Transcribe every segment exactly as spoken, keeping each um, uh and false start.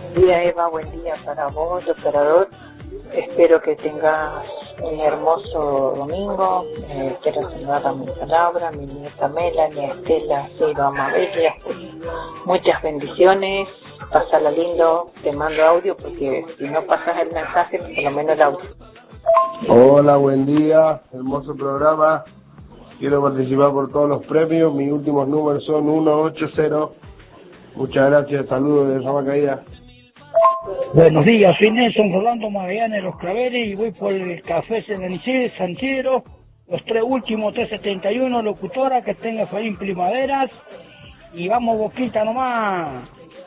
Buen día, Eva, buen día para vos, operador. Espero que tengas un hermoso domingo. Eh, quiero saludar a mi palabra, a mi nieta Melanie, a Estela, Ciro, a Mabel. Muchas bendiciones, pasala lindo. Te mando audio porque si no pasas el mensaje, por lo menos el audio. Hola, buen día, hermoso programa. Quiero participar por todos los premios. Mis últimos números son uno ocho cero. Muchas gracias, saludos de Sama Caída. Buenos días, soy Nelson Rolando Magallanes de Los Claveres y voy por el Café San Isidro, los tres últimos, tres setenta y uno, locutora, que tenga feliz primaveras y vamos Boquita nomás.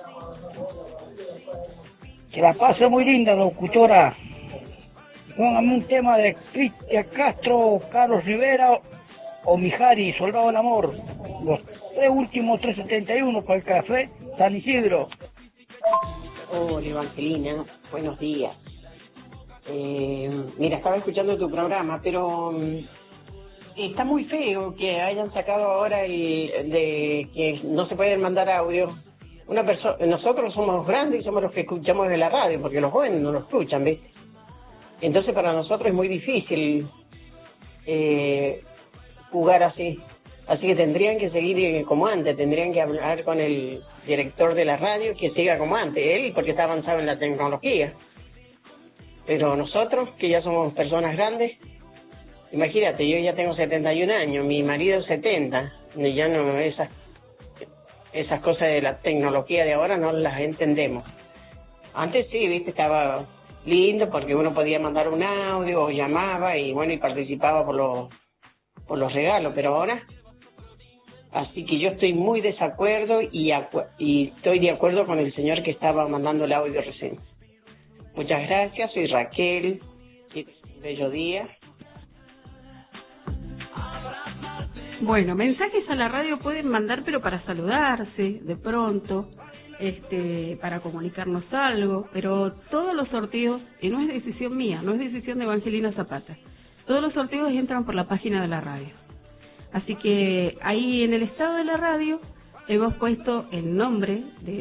Que la pase muy linda, locutora. Póngame un tema de Cristian Castro, Carlos Rivera o Mijari, Soldado del Amor. Los tres últimos, tres setenta y uno para el Café San Isidro. Hola, Evangelina, buenos días. Eh, mira, estaba escuchando tu programa, pero um, está muy feo que hayan sacado ahora y de que no se pueden mandar audio. Una persona, nosotros somos grandes y somos los que escuchamos de la radio, porque los jóvenes no lo escuchan, ¿ves? Entonces para nosotros es muy difícil eh, jugar así. Así que tendrían que seguir como antes, tendrían que hablar con el director de la radio que siga como antes, él porque está avanzado en la tecnología. Pero nosotros, que ya somos personas grandes, imagínate, yo ya tengo setenta y un años, mi marido setenta, y ya no, esas, esas cosas de la tecnología de ahora no las entendemos. Antes sí, viste, estaba lindo porque uno podía mandar un audio o llamaba y bueno, y participaba por los, por los regalos, pero ahora... Así que yo estoy muy desacuerdo y, acu- y estoy de acuerdo con el señor que estaba mandando el audio recién. Muchas gracias, soy Raquel, que bello día. Bueno, mensajes a la radio pueden mandar, pero para saludarse, de pronto, este, para comunicarnos algo, pero todos los sorteos, y no es decisión mía, no es decisión de Evangelina Zapata, todos los sorteos entran por la página de la radio. Así que ahí en el estado de la radio hemos puesto el nombre de